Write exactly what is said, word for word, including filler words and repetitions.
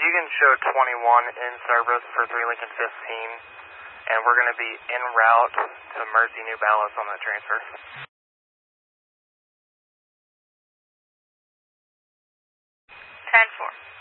you can show twenty-one in service for three Lincoln fifteen, and we're going to be en route to Mercy New Balance on that transfer. ten four.